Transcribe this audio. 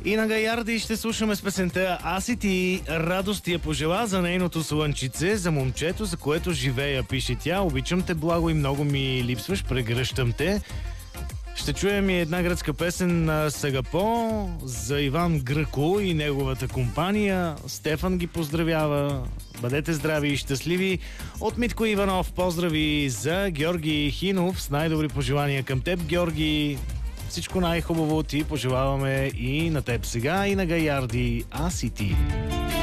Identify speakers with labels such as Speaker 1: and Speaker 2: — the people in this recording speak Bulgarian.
Speaker 1: И на Гаярди ще слушаме с песента "Аз и ти". Радост я пожела за нейното слънчице, за момчето, за което живея, пише тя. Обичам те, благо, и много ми липсваш, прегръщам те. Ще чуем и една гръцка песен на Сагапо за Иван Гръко и неговата компания. Стефан ги поздравява. Бъдете здрави и щастливи. От Митко Иванов поздрави за Георги Хинов с най-добри пожелания към теб, Георги. Всичко най-хубаво ти пожелаваме и на теб сега, и на Гаярди. Аз и ти.